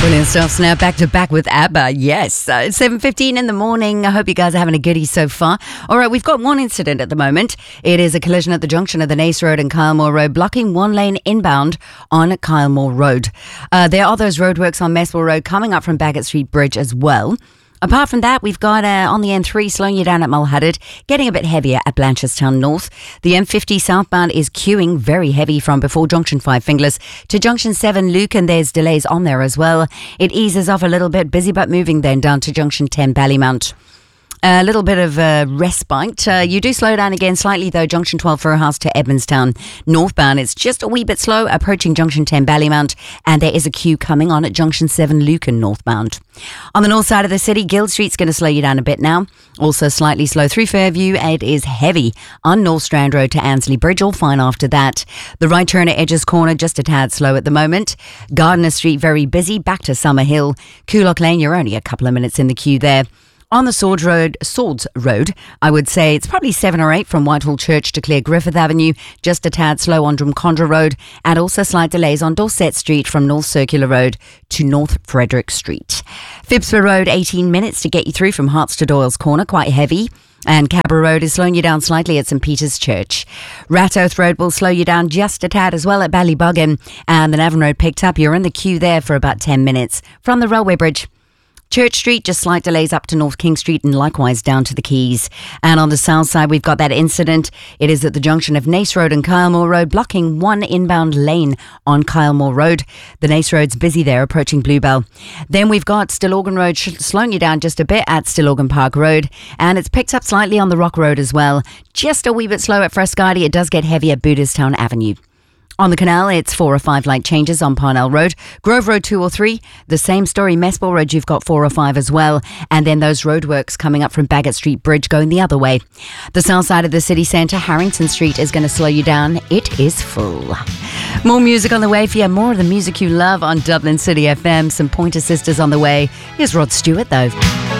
Brilliant stuff. Now back to back with ABBA. Yes, it's 7:15 in the morning. I hope you guys are having a goodie so far. All right, we've got one incident at the moment. It is a collision at the junction of the Nace Road and Kylemore Road, blocking one lane inbound on Kylemore Road. There are those roadworks on Mespel Road coming up from Bagot Street Bridge as well. Apart from that, we've got on the N3 slowing you down at Mulhaddad, getting a bit heavier at Blanchardstown North. The M50 southbound is queuing very heavy from before Junction 5 Finglas to Junction 7 Luke, and there's delays on there as well. It eases off a little bit, busy but moving then down to Junction 10 Ballymount. A little bit of respite. You do slow down again slightly though, Junction 12 Furhouse to Edmondstown. Northbound, it's just a wee bit slow approaching Junction 10 Ballymount, and there is a queue coming on at Junction 7 Lucan northbound. On the north side of the city, Guild Street's going to slow you down a bit now. Also slightly slow through Fairview. It is heavy on North Strand Road to Ansley Bridge, all fine after that. The right turn at Edges Corner, just a tad slow at the moment. Gardiner Street, very busy, back to Summer Hill. Coolock Lane, you're only a couple of minutes in the queue there. On the Swords Road, I would say it's probably 7 or 8 from Whitehall Church to Clare Griffith Avenue, just a tad slow on Drumcondra Road, and also slight delays on Dorset Street from North Circular Road to North Frederick Street. Phibsborough Road, 18 minutes to get you through from Hearts to Doyle's Corner, quite heavy. And Cabra Road is slowing you down slightly at St Peter's Church. Ratoath Road will slow you down just a tad as well at Ballybuggin, and the Navan Road picked up. You're in the queue there for about 10 minutes from the Railway Bridge. Church Street, just slight delays up to North King Street and likewise down to the Quays. And on the south side, we've got that incident. It is at the junction of Nace Road and Kylemore Road, blocking one inbound lane on Kylemore Road. The Nace Road's busy there, approaching Bluebell. Then we've got Stillorgan Road slowing you down just a bit at Stillorgan Park Road. And it's picked up slightly on the Rock Road as well. Just a wee bit slow at Frescati. It does get heavy at Booterstown Avenue. On the canal, it's 4 or 5 light changes on Parnell Road. Grove Road 2 or 3. The same story, Mespel Road, you've got 4 or 5 as well. And then those roadworks coming up from Bagot Street Bridge going the other way. The south side of the city centre, Harrington Street, is going to slow you down. It is full. More music on the way for you. More of the music you love on Dublin City FM. Some Pointer Sisters on the way. Here's Rod Stewart though.